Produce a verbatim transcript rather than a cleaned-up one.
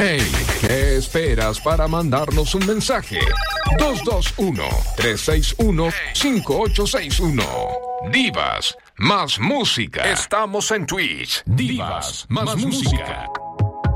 Hey, ¿qué esperas para mandarnos un mensaje? dos dos uno, tres seis uno, cinco ocho seis uno. Divas más música. Estamos en Twitch. Divas más música.